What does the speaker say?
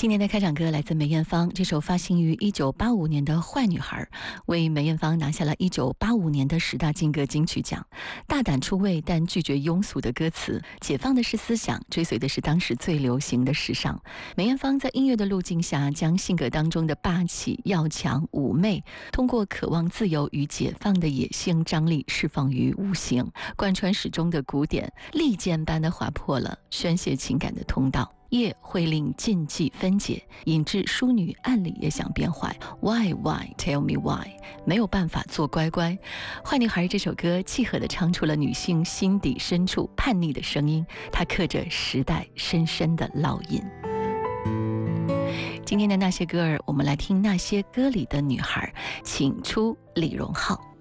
今年的开场歌来自梅艳芳，这首发行于1985年的《坏女孩》为梅艳芳拿下了1985年的10大劲歌金曲奖。大胆出位但拒绝庸俗的歌词，解放的是思想，追随的是当时最流行的时尚。梅艳芳在音乐的路径下，将性格当中的霸气、要强、妩媚，通过渴望自由与解放的野性张力释放于无形，贯穿始终的古典，利剑般的划破了宣泄情感的通道。夜会令禁忌分解，引致淑女暗里也想变坏。 Why tell me why， 没有办法做乖乖。坏女孩这首歌契合地唱出了女性心底深处叛逆的声音，它刻着时代深深的烙印。今天的那些歌儿，我们来听那些歌里的女孩，请出李荣浩。